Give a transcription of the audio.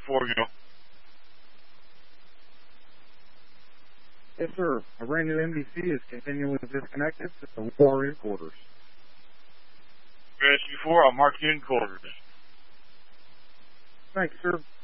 for you? Yes, sir. A brand new MDC is continually disconnected to the war headquarters. Rescue 4, I'll mark you in quarters. Thank you, sir.